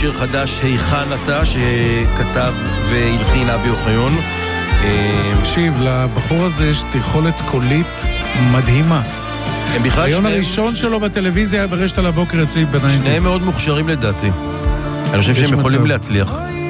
שיר חדש, היכן אתה, שכתב והלחין אבי אוחיון. תקשיב, לבחור הזה יש יכולת קולית מדהימה. היום הראשון שלו בטלוויזיה היה ברשת על הבוקר אצלי בנייטיז. שניהם מאוד מוכשרים לדעתי. אני חושב שהם יכולים להצליח.